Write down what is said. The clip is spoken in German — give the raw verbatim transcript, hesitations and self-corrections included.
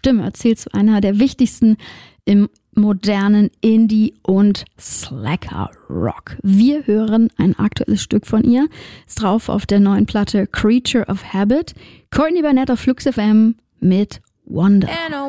Stimme zählt zu einer der wichtigsten im modernen Indie- und Slacker-Rock. Wir hören ein aktuelles Stück von ihr. Ist drauf auf der neuen Platte Creature of Habit. Courtney Barnett auf Flux F M mit Wonder.